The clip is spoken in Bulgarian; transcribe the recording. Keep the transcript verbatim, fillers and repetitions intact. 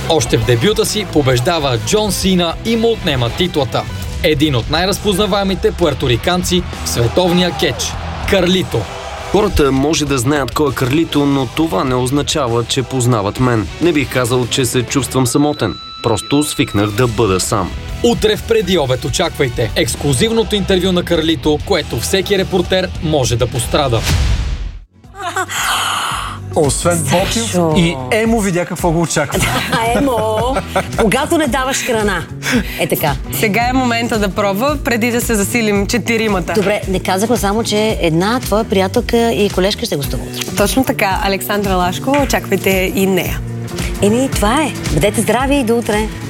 Още в дебюта си побеждава Джон Сина и му отнема титлата. Един от най-разпознаваемите пуерториканци в световния кетч – Карлито. Хората може да знаят кой е Карлито, но това не означава, че познават мен. Не бих казал, че се чувствам самотен. Просто свикнах да бъда сам. Утре в преди обед очаквайте ексклузивното интервю на Карлито, което всеки репортер може да пострада. Освен Ботев и Емо видя какво го очаква. Емо, когато не даваш храна. Е така. Сега е момента да пробва, преди да се засилим четиримата. Добре, не казахме само, че една твоя приятелка и колежка ще гостува утре. Точно така, Александра Лашкова, очаквайте и нея. Еми, това е. Бъдете здрави и до утре.